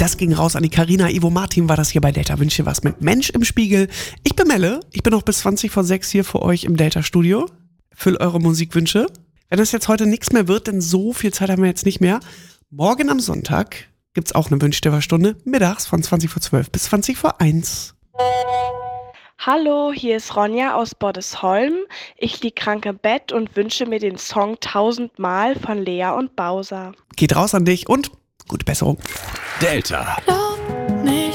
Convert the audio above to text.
Das ging raus an die Carina. Ivo Martin war das hier bei Delta. Wünsche dir was mit Mensch im Spiegel. Ich bin Melle. Ich bin noch bis 20 vor 6 hier für euch im Delta-Studio. Füll eure Musikwünsche. Wenn das jetzt heute nichts mehr wird, denn so viel Zeit haben wir jetzt nicht mehr. Morgen am Sonntag gibt's auch eine Wünsch dir was Stunde. Mittags von 20 vor 12 bis 20 vor 1. Hallo, hier ist Ronja aus Boddesholm. Ich lieg krank im Bett und wünsche mir den Song 1000-mal von Lea und Bowser. Geht raus an dich und gute Besserung. Delta.